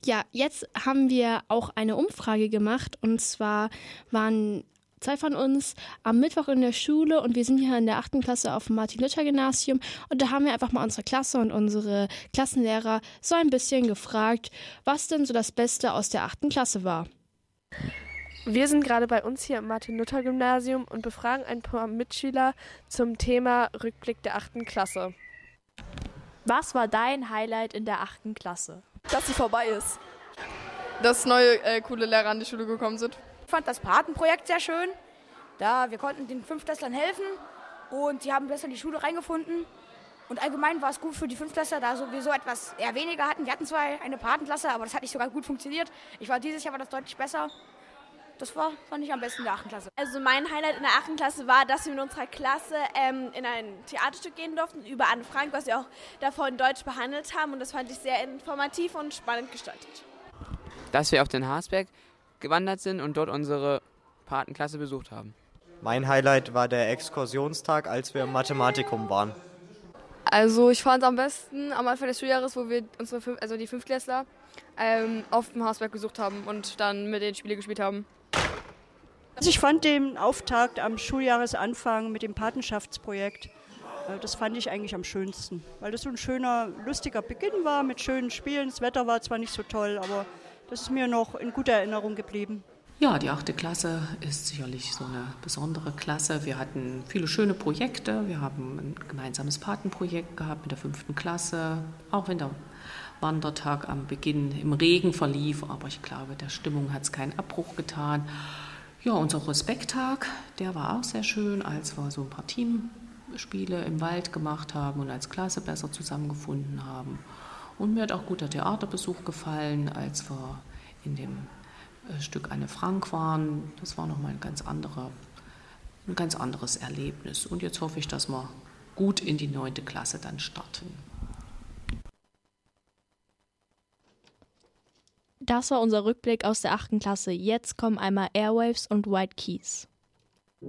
Ja, jetzt haben wir auch eine Umfrage gemacht und zwar waren 2 von uns am Mittwoch in der Schule und wir sind hier in der 8. Klasse auf dem Martin-Luther-Gymnasium und da haben wir einfach mal unsere Klasse und unsere Klassenlehrer so ein bisschen gefragt, was denn so das Beste aus der 8. Klasse war. Wir sind gerade bei uns hier im Martin-Luther-Gymnasium und befragen ein paar Mitschüler zum Thema Rückblick der 8. Klasse. Was war dein Highlight in der 8. Klasse? Dass sie vorbei ist. Dass neue coole Lehrer an die Schule gekommen sind. Ich fand das Patenprojekt sehr schön. Wir konnten den Fünftklässlern helfen und die haben besser in die Schule reingefunden. Und allgemein war es gut für die Fünftklässler, da sowieso etwas eher weniger hatten. Wir hatten zwar eine Patenklasse, aber das hat nicht so ganz gut funktioniert. Dieses Jahr war das deutlich besser. Fand ich am besten in der 8. Klasse. Also mein Highlight in der 8. Klasse war, dass wir mit unserer Klasse in ein Theaterstück gehen durften über Anne Frank, was wir auch davor in Deutsch behandelt haben. Und das fand ich sehr informativ und spannend gestaltet. Dass wir auf den Harsberg gewandert sind und dort unsere Patenklasse besucht haben. Mein Highlight war der Exkursionstag, als wir im Mathematikum waren. Also ich fand es am besten am Anfang des Schuljahres, wo wir die Fünftklässler auf dem Harsberg besucht haben und dann mit den Spiele gespielt haben. Also ich fand den Auftakt am Schuljahresanfang mit dem Patenschaftsprojekt, das fand ich eigentlich am schönsten, weil das so ein schöner, lustiger Beginn war mit schönen Spielen. Das Wetter war zwar nicht so toll, aber das ist mir noch in guter Erinnerung geblieben. Ja, die 8. Klasse ist sicherlich so eine besondere Klasse. Wir hatten viele schöne Projekte. Wir haben ein gemeinsames Patenprojekt gehabt mit der 5. Klasse, auch wenn der Wandertag am Beginn im Regen verlief. Aber ich glaube, der Stimmung hat es keinen Abbruch getan. Ja, unser Respekttag, der war auch sehr schön, als wir so ein paar Teamspiele im Wald gemacht haben und als Klasse besser zusammengefunden haben. Und mir hat auch gut der Theaterbesuch gefallen, als wir in dem Stück Anne Frank waren. Das war nochmal ein ganz anderes Erlebnis. Und jetzt hoffe ich, dass wir gut in die 9. Klasse dann starten. Das war unser Rückblick aus der 8. Klasse. Jetzt kommen einmal Airwaves und White Keys.